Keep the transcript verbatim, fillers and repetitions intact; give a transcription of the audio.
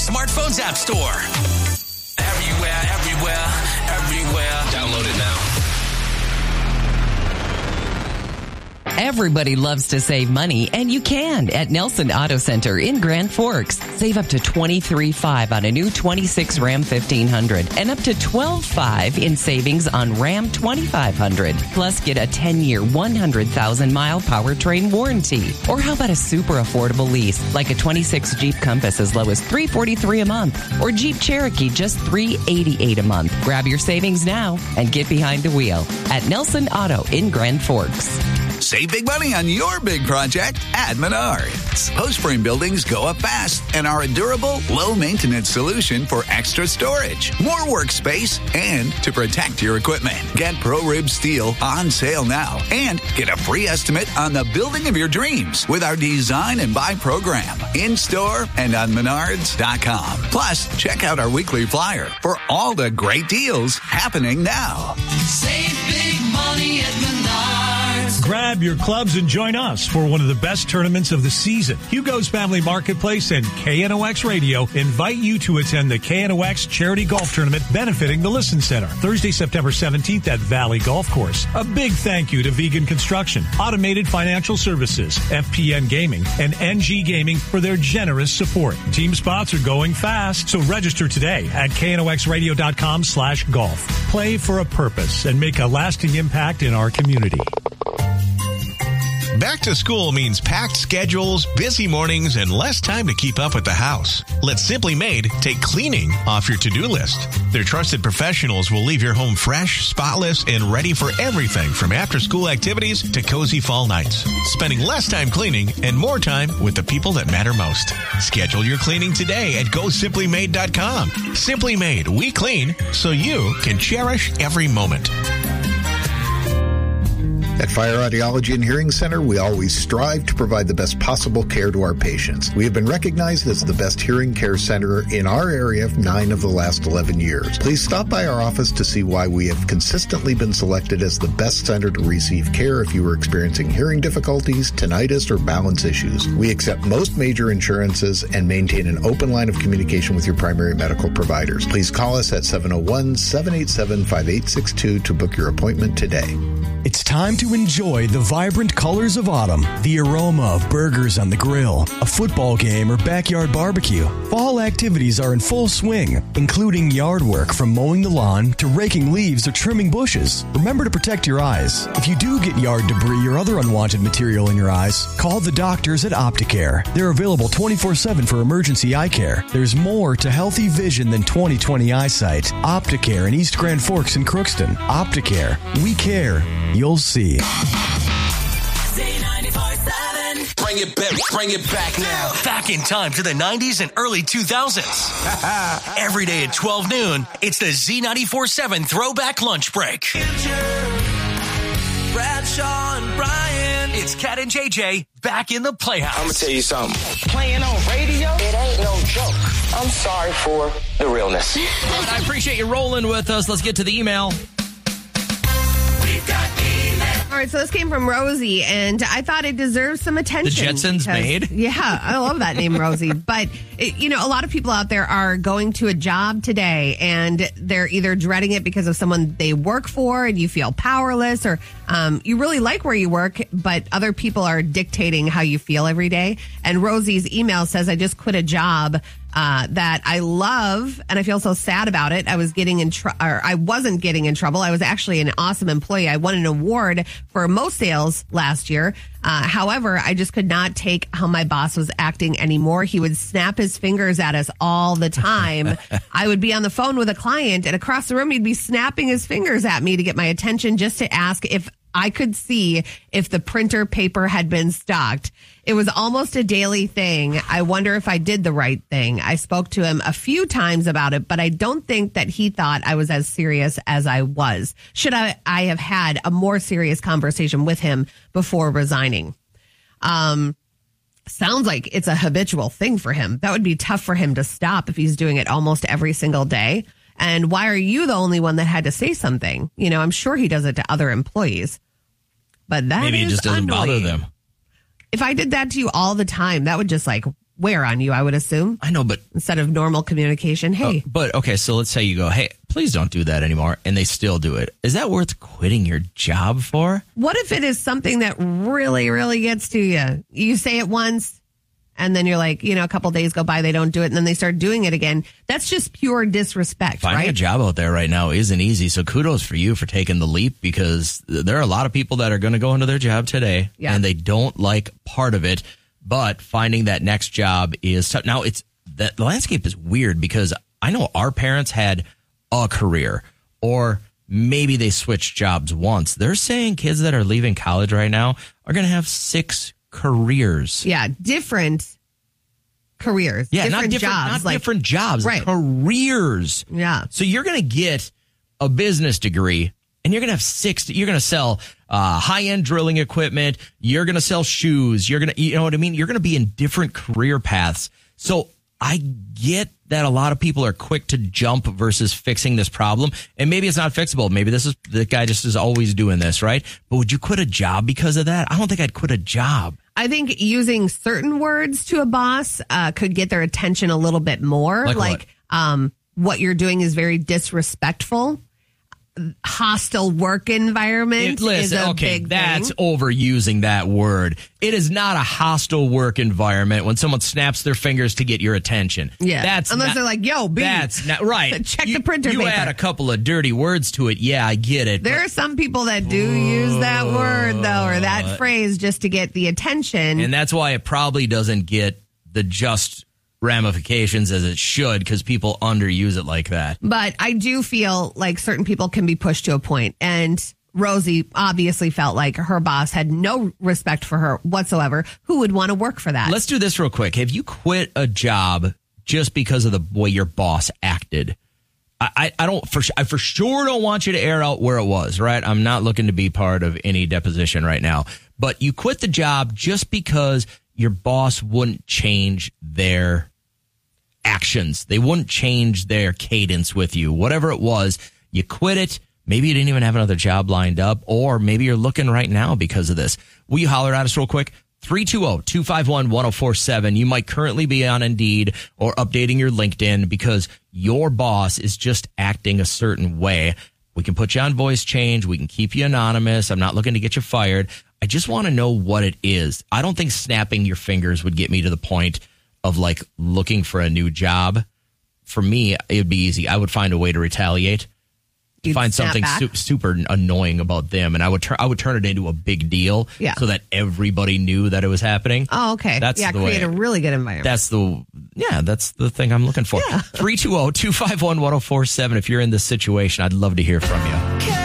smartphone's app store. Everywhere, everywhere, everywhere. Download it now. Everybody loves to save money, and you can at Nelson Auto Center in Grand Forks. Save up to twenty-three thousand five hundred dollars on a new twenty-six Ram fifteen hundred and up to twelve thousand five hundred dollars in savings on Ram twenty-five hundred. Plus, get a ten-year, one hundred thousand mile powertrain warranty. Or how about a super affordable lease, like a twenty-six Jeep Compass as low as three hundred forty-three dollars a month, or Jeep Cherokee just three hundred eighty-eight dollars a month. Grab your savings now and get behind the wheel at Nelson Auto in Grand Forks. Save big money on your big project at Menards. Post-frame buildings go up fast and are a durable, low-maintenance solution for extra storage, more workspace, and to protect your equipment. Get ProRib Steel on sale now and get a free estimate on the building of your dreams with our Design and Buy program in-store and on menards dot com. Plus, check out our weekly flyer for all the great deals happening now. Save big money at Menards. Grab your clubs and join us for one of the best tournaments of the season. Hugo's Family Marketplace and K N O X Radio invite you to attend the K N O X Charity Golf Tournament benefiting the Listen Center, Thursday, September seventeenth at Valley Golf Course. A big thank you to Vegan Construction, Automated Financial Services, F P N Gaming, and N G Gaming for their generous support. Team spots are going fast, so register today at K N O X radio dot com slash golf. Play for a purpose and make a lasting impact in our community. Back to school means packed schedules, busy mornings, and less time to keep up with the house. Let Simply Made take cleaning off your to-do list. Their trusted professionals will leave your home fresh, spotless, and ready for everything from after-school activities to cozy fall nights. Spending less time cleaning and more time with the people that matter most. Schedule your cleaning today at go simply made dot com. Simply Made, we clean so you can cherish every moment. At Fire Audiology and Hearing Center, we always strive to provide the best possible care to our patients. We have been recognized as the best hearing care center in our area for nine of the last eleven years. Please stop by our office to see why we have consistently been selected as the best center to receive care if you are experiencing hearing difficulties, tinnitus, or balance issues. We accept most major insurances and maintain an open line of communication with your primary medical providers. Please call us at seven oh one, seven eight seven, five eight six two to book your appointment today. It's time to enjoy the vibrant colors of autumn, the aroma of burgers on the grill, a football game, or backyard barbecue. Fall activities are in full swing, including yard work from mowing the lawn to raking leaves or trimming bushes. Remember to protect your eyes. If you do get yard debris or other unwanted material in your eyes, call the doctors at Opticare. They're available twenty-four seven for emergency eye care. There's more to healthy vision than twenty twenty eyesight. Opticare in East Grand Forks and Crookston. Opticare. We care. You'll see. Bring it back, bring it back now. Back in time to the nineties and early two thousands. Every day at twelve noon, it's the Z ninety-four seven Throwback Lunch Break. Bradshaw and Brian. It's Cat and J J back in the Playhouse. I'm going to tell you something. Playing on radio, it ain't no joke. I'm sorry for the realness. But I appreciate you rolling with us. Let's get to the email. All right, so this came from Rosie, and I thought it deserves some attention. The Jetsons because, made? Yeah, I love that name, Rosie. But, it, you know, a lot of people out there are going to a job today, and they're either dreading it because of someone they work for, and you feel powerless, or um, you really like where you work, but other people are dictating how you feel every day. And Rosie's email says, I just quit a job Uh, that I love, and I feel so sad about it. I was getting in tr- or I wasn't getting in trouble. I was actually an awesome employee. I won an award for most sales last year. Uh, however, I just could not take how my boss was acting anymore. He would snap his fingers at us all the time. I would be on the phone with a client, and across the room, he'd be snapping his fingers at me to get my attention, just to ask if I could see if the printer paper had been stocked. It was almost a daily thing. I wonder if I did the right thing. I spoke to him a few times about it, but I don't think that he thought I was as serious as I was. Should I, I have had a more serious conversation with him before resigning? Um, sounds like it's a habitual thing for him. That would be tough for him to stop if he's doing it almost every single day. And why are you the only one that had to say something? You know, I'm sure he does it to other employees. But that Maybe is it just doesn't annoying. bother them. If I did that to you all the time, that would just like wear on you, I would assume. I know, but instead of normal communication, hey. Uh, but okay, so let's say you go, hey, please don't do that anymore, and they still do it. Is that worth quitting your job for? What if it is something that really, really gets to you? You say it once, and then you're like, you know, a couple days go by, they don't do it, and then they start doing it again. That's just pure disrespect, Finding right? a job out there right now isn't easy, so kudos for you for taking the leap, because there are a lot of people that are going to go into their job today, yeah. and they don't like part of it, but finding that next job is tough. Now, it's that the landscape is weird, because I know our parents had a career, or maybe they switched jobs once. They're saying kids that are leaving college right now are going to have six careers. Yeah, different careers. Yeah, different not different, jobs. not like, different jobs, right. careers. Yeah. So you're going to get a business degree, and you're going to have six. You're going to sell uh, high-end drilling equipment. You're going to sell shoes. You're going to, you know what I mean? You're going to be in different career paths. So I get that a lot of people are quick to jump versus fixing this problem. And maybe it's not fixable. Maybe this is, the guy just is always doing this, right? But would you quit a job because of that? I don't think I'd quit a job. I think using certain words to a boss uh, could get their attention a little bit more. Like, like what? Um, what you're doing is very disrespectful. Hostile work environment It, listen, is a okay, big that's thing. overusing that word. It is not a hostile work environment when someone snaps their fingers to get your attention. Yeah, that's unless not, they're like, "Yo, B, that's not right." Check you, the printer You paper. add a couple of dirty words to it. Yeah, I get it. There but, are some people that do use that word though, or that phrase just to get the attention. and that's why it probably doesn't get the just ramifications as it should, because people underuse it like that. But I do feel like certain people can be pushed to a point, and Rosie obviously felt like her boss had no respect for her whatsoever. Who would want to work for that? Let's do this real quick. Have you quit a job just because of the way your boss acted? I, I, I don't for I for sure don't want you to air out where it was, right? I'm not looking to be part of any deposition right now. But you quit the job just because your boss wouldn't change their actions. They wouldn't change their cadence with you. Whatever it was, you quit it. Maybe you didn't even have another job lined up, or maybe you're looking right now because of this. Will you holler at us real quick? three two zero, two five one, one zero four seven. You might currently be on Indeed or updating your LinkedIn because your boss is just acting a certain way. We can put you on voice change. We can keep you anonymous. I'm not looking to get you fired. I just want to know what it is. I don't think snapping your fingers would get me to the point of like looking for a new job. For me, it'd be easy. I would find a way to retaliate. You'd find snap something back? su- super annoying about them, and I would turn I would turn it into a big deal, Yeah. so that everybody knew that it was happening. Oh, okay. That's yeah, the create way. a really good environment. That's the yeah, that's the thing I'm looking for. three two zero, two five one, one zero four seven. If you're in this situation, I'd love to hear from you.